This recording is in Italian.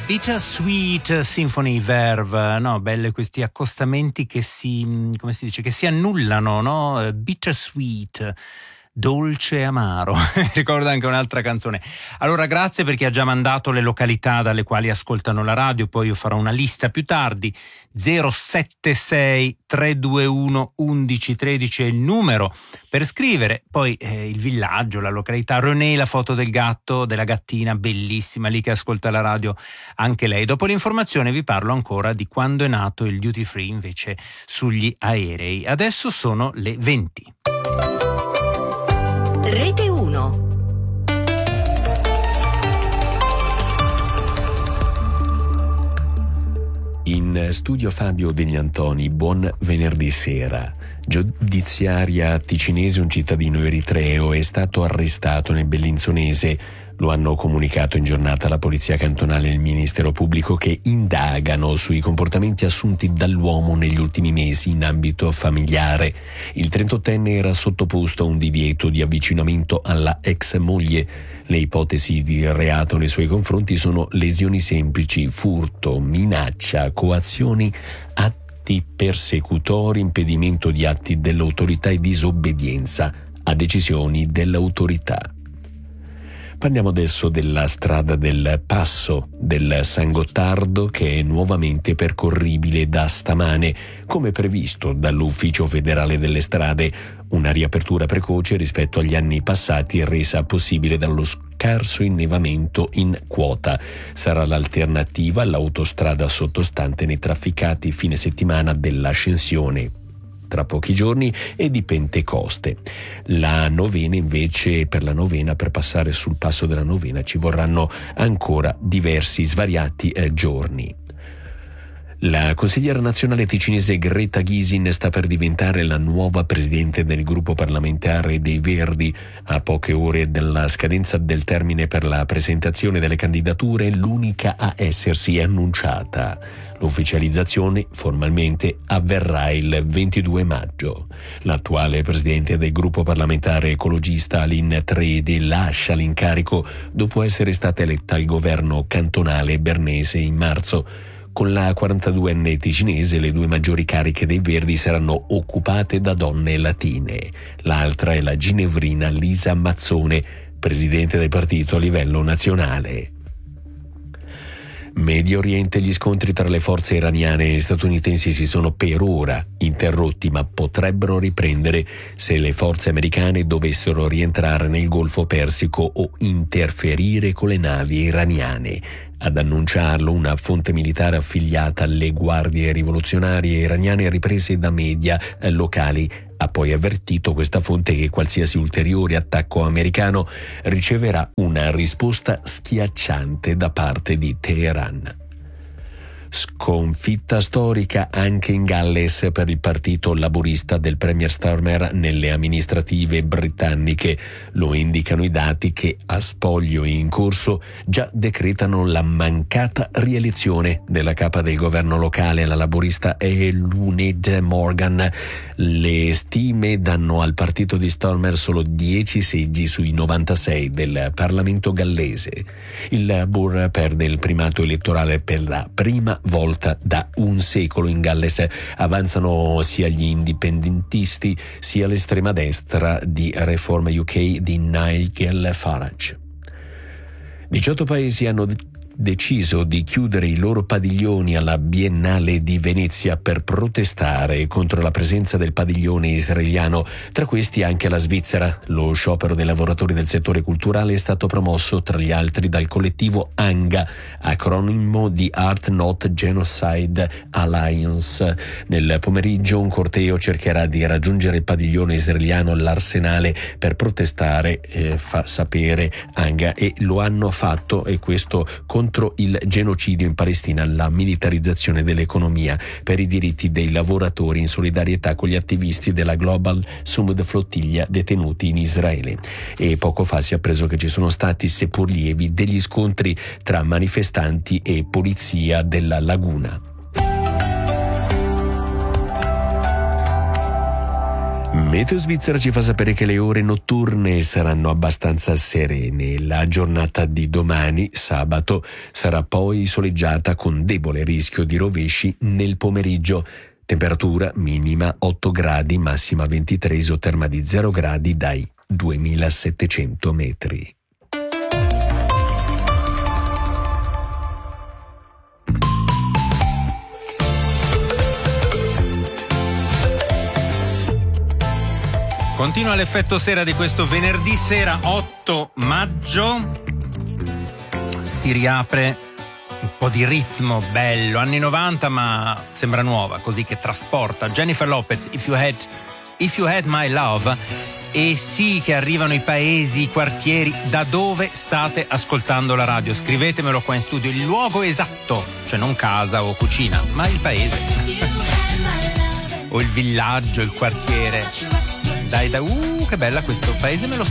Bittersweet Symphony Verve, no? Belle questi accostamenti che come si dice, che si annullano, no? Bittersweet, dolce e amaro. Ricordo anche un'altra canzone. Allora, grazie per chi ha già mandato le località dalle quali ascoltano la radio, poi io farò una lista più tardi. 076 321 1113 è il numero per scrivere, poi il villaggio, la località, René, la foto del gatto, della gattina bellissima lì che ascolta la radio, anche lei. Dopo l'informazione vi parlo ancora di quando è nato il duty free invece sugli aerei. Adesso sono le 20. Rete 1. In studio Fabio Degli Antoni, buon venerdì sera. Giudiziaria ticinese, un cittadino eritreo è stato arrestato nel Bellinzonese. Lo hanno comunicato in giornata la Polizia Cantonale e il Ministero Pubblico, che indagano sui comportamenti assunti dall'uomo negli ultimi mesi in ambito familiare. Il 38enne era sottoposto a un divieto di avvicinamento alla ex moglie. Le ipotesi di reato nei suoi confronti sono lesioni semplici, furto, minaccia, coazioni, atti persecutori, impedimento di atti dell'autorità e disobbedienza a decisioni dell'autorità. Parliamo adesso della strada del Passo del San Gottardo, che è nuovamente percorribile da stamane, come previsto dall'Ufficio Federale delle Strade, una riapertura precoce rispetto agli anni passati resa possibile dallo scarso innevamento in quota. Sarà l'alternativa all'autostrada sottostante nei trafficati fine settimana dell'Ascensione tra pochi giorni e di Pentecoste. La novena invece, per la novena, per passare sul passo della novena ci vorranno ancora diversi svariati giorni. La consigliera nazionale ticinese Greta Gysin sta per diventare la nuova presidente del gruppo parlamentare dei Verdi. A poche ore dalla scadenza del termine per la presentazione delle candidature, l'unica a essersi annunciata. L'ufficializzazione formalmente avverrà il 22 maggio. L'attuale presidente del gruppo parlamentare ecologista Aline Tredi lascia l'incarico dopo essere stata eletta al governo cantonale bernese in marzo. Con la 42enne ticinese le due maggiori cariche dei Verdi saranno occupate da donne latine. L'altra è la ginevrina Lisa Mazzone, presidente del partito a livello nazionale. Medio Oriente, gli scontri tra le forze iraniane e statunitensi si sono per ora interrotti, ma potrebbero riprendere se le forze americane dovessero rientrare nel Golfo Persico o interferire con le navi iraniane. Ad annunciarlo una fonte militare affiliata alle guardie rivoluzionarie iraniane riprese da media locali. Ha poi avvertito questa fonte che qualsiasi ulteriore attacco americano riceverà una risposta schiacciante da parte di Teheran. Sconfitta storica anche in Galles per il partito laburista del premier Starmer nelle amministrative britanniche. Lo indicano i dati che, a spoglio in corso, già decretano la mancata rielezione della capa del governo locale, la laburista Eluned Morgan. Le stime danno al partito di Starmer solo 10 seggi sui 96 del Parlamento gallese. Il Labour perde il primato elettorale per la prima volta da un secolo in Galles. Avanzano sia gli indipendentisti sia l'estrema destra di Reform UK di Nigel Farage. 18 paesi hanno deciso di chiudere i loro padiglioni alla Biennale di Venezia per protestare contro la presenza del padiglione israeliano, tra questi anche la Svizzera. Lo sciopero dei lavoratori del settore culturale è stato promosso tra gli altri dal collettivo ANGA, acronimo di Art Not Genocide Alliance. Nel pomeriggio un corteo cercherà di raggiungere il padiglione israeliano all'Arsenale per protestare, fa sapere ANGA, e lo hanno fatto, e questo contro il genocidio in Palestina, la militarizzazione dell'economia, per i diritti dei lavoratori, in solidarietà con gli attivisti della Global Summit Flottiglia detenuti in Israele. E poco fa si è appreso che ci sono stati, seppur lievi, degli scontri tra manifestanti e polizia della laguna. Meteo Svizzera ci fa sapere che le ore notturne saranno abbastanza serene. La giornata di domani, sabato, sarà poi soleggiata con debole rischio di rovesci nel pomeriggio. Temperatura minima 8 gradi, massima 23, isoterma di 0 gradi dai 2700 metri. Continua l'effetto sera di questo venerdì sera 8 maggio. Si riapre un po' di ritmo bello, anni 90 ma sembra nuova, così che trasporta. Jennifer Lopez, If You Had My Love. E sì che arrivano i paesi, i quartieri, da dove state ascoltando la radio. Scrivetemelo qua in studio, il luogo esatto, cioè non casa o cucina, ma il paese. O il villaggio, il quartiere. Dai, che bella questo paese, me lo